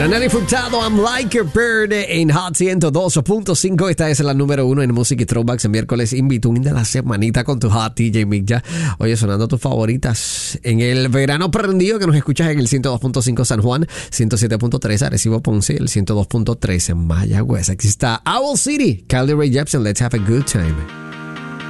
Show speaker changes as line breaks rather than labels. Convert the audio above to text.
Nelly Furtado, I'm Like a Bird en Hot 102.5. Esta es la número 1 en Music y Throwbacks en miércoles in between de la semanita con tu Hot DJ Migya. Oye, sonando tus favoritas en el verano prendido que nos escuchas en el 102.5 San Juan, 107.3 Arecibo Ponce, el 102.3 en Mayagüez. Aquí está Owl City, Carly Rae Jepsen, Let's Have a Good Time.